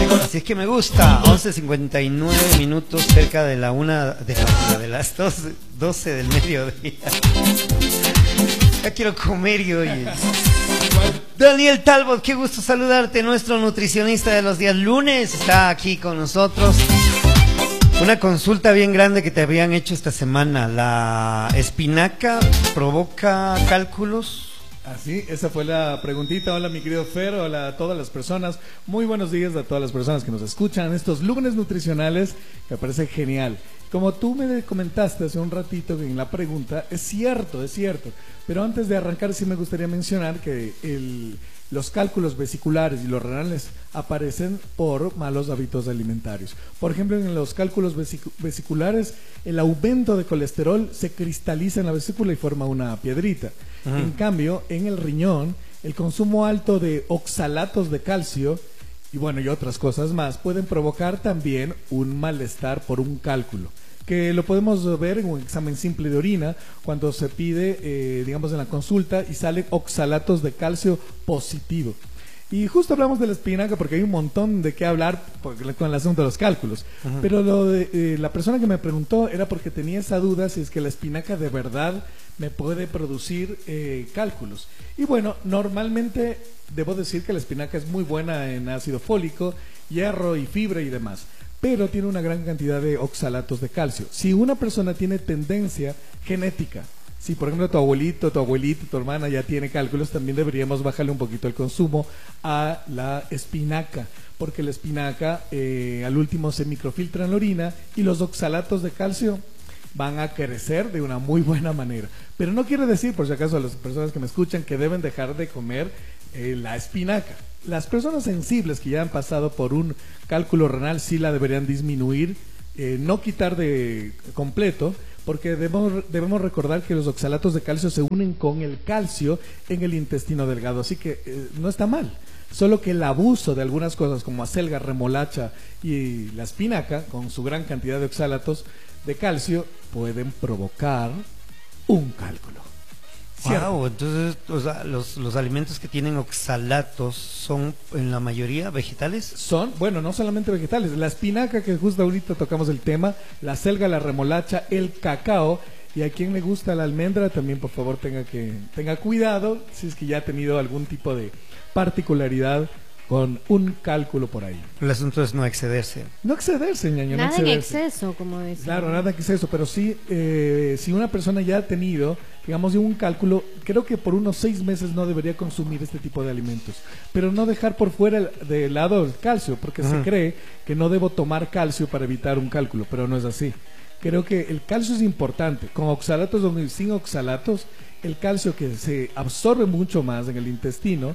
Así es que me gusta. 11:59 minutos, cerca de la una de las 12 del mediodía. Ya quiero comer y oye. Daniel Talbot, qué gusto saludarte, nuestro nutricionista de los días lunes, está aquí con nosotros. Una consulta bien grande que te habían hecho esta semana. ¿La espinaca provoca cálculos? Así, esa fue la preguntita. Hola mi querido Fer, hola a todas las personas. Muy buenos días a todas las personas que nos escuchan estos lunes nutricionales, que me parece genial. Como tú me comentaste hace un ratito en la pregunta, es cierto. Pero antes de arrancar sí me gustaría mencionar que los cálculos vesiculares y los renales aparecen por malos hábitos alimentarios. Por ejemplo, en los cálculos vesiculares, el aumento de colesterol se cristaliza en la vesícula y forma una piedrita. En cambio, en el riñón, el consumo alto de oxalatos de calcio y otras cosas más pueden provocar también un malestar por un cálculo, que lo podemos ver en un examen simple de orina cuando se pide, digamos, en la consulta y salen oxalatos de calcio positivo. Y justo hablamos de la espinaca porque hay un montón de qué hablar con el asunto de los cálculos. Pero lo de la persona que me preguntó era porque tenía esa duda si es que la espinaca de verdad me puede producir cálculos. Y bueno, normalmente debo decir que la espinaca es muy buena en ácido fólico, hierro y fibra y demás, pero tiene una gran cantidad de oxalatos de calcio. Si una persona tiene tendencia genética, si por ejemplo tu abuelito, tu hermana ya tiene cálculos, también deberíamos bajarle un poquito el consumo a la espinaca, porque la espinaca al último se microfiltra en la orina y los oxalatos de calcio van a crecer de una muy buena manera. Pero no quiere decir, por si acaso, a las personas que me escuchan que deben dejar de comer la espinaca. Las personas sensibles que ya han pasado por un cálculo renal sí la deberían disminuir, no quitar de completo, porque debemos recordar que los oxalatos de calcio se unen con el calcio en el intestino delgado, así que no está mal. Solo que el abuso de algunas cosas como acelga, remolacha y la espinaca, con su gran cantidad de oxalatos de calcio, pueden provocar un cálculo. Wow, entonces los alimentos que tienen oxalatos son en la mayoría vegetales. Son, no solamente vegetales, la espinaca, que justo ahorita tocamos el tema, la acelga, la remolacha, el cacao, y a quien le gusta la almendra también, por favor, tenga cuidado si es que ya ha tenido algún tipo de particularidad con un cálculo por ahí. El asunto es no excederse. No excederse, ñaño. Nada no excederse. en exceso, como decía. Claro, nada en exceso, pero sí, si una persona ya ha tenido, digamos, un cálculo, creo que por unos 6 meses no debería consumir este tipo de alimentos. Pero no dejar por fuera de lado el calcio, porque se cree que no debo tomar calcio para evitar un cálculo, pero no es así. Creo que el calcio es importante, con oxalatos o sin oxalatos, el calcio que se absorbe mucho más en el intestino,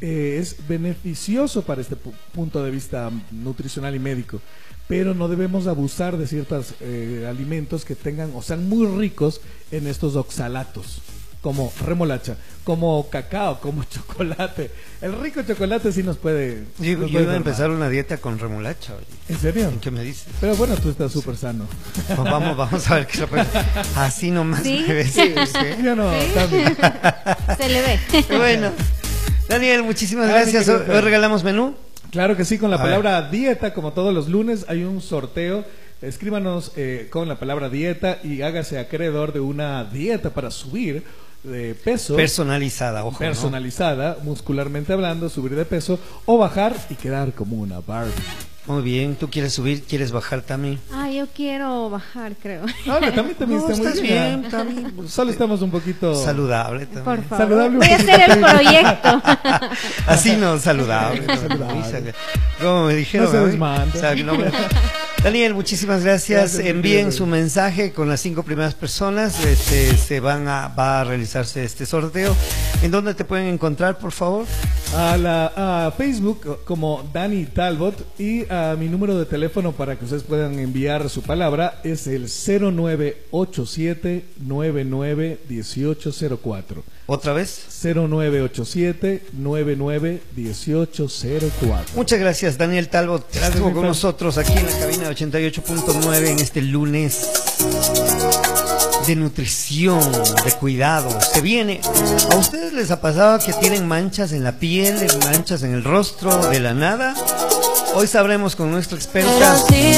es beneficioso para este punto de vista nutricional y médico, pero no debemos abusar de ciertos alimentos que tengan o sean muy ricos en estos oxalatos, como remolacha, como cacao, como chocolate. El rico chocolate sí nos puede... Yo iba a empezar una dieta con remolacha. Oye. ¿En serio? ¿Qué me dices? Pero bueno, tú estás súper sano. Pues vamos a ver qué se puede. Así nomás ¿Sí? me ves. Sí. Yo no, también. Se le ve. Bueno, Daniel, muchísimas gracias. Hoy regalamos menú. Claro que sí, con la palabra dieta, como todos los lunes, hay un sorteo. Escríbanos con la palabra dieta y hágase acreedor de una dieta para subir de peso. Personalizada, ojo. Personalizada, ¿no? Muscularmente hablando, subir de peso o bajar y quedar como una Barbie. Muy bien, ¿tú quieres subir, quieres bajar, Tami? Yo quiero bajar, creo. Hola, también No, está muy estás bien, Tami. Solo estamos un poquito... Saludable también. Por favor. Saludable un Voy a hacer el proyecto. Así no, saludable. Como me dijeron. No se ¿eh? desmanda. O sea, no me- Daniel, muchísimas gracias. Gracias, Envíen querido. su mensaje con las 5 primeras personas. Va a realizarse este sorteo. ¿En dónde te pueden encontrar, por favor? A Facebook como Dani Talbot, y a mi número de teléfono para que ustedes puedan enviar su palabra es el 0987-991804. ¿Otra vez? 0987-991804. Muchas gracias, Daniel Talbot. Estuvo mi con Fran. nosotros aquí en la cabina 88.9 en este lunes de nutrición, de cuidado. Se viene. ¿A ustedes les ha pasado que tienen manchas en la piel, manchas en el rostro de la nada? Hoy sabremos con nuestra experta